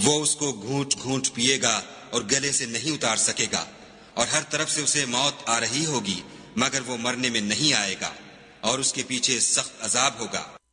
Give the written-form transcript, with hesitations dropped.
वो उसको घूंट घूंट पिएगा और गले से नहीं उतार सकेगा, और हर तरफ से उसे मौत आ रही होगी, मगर वो मरने में नहीं आएगा, और उसके पीछे सख्त अजाब होगा।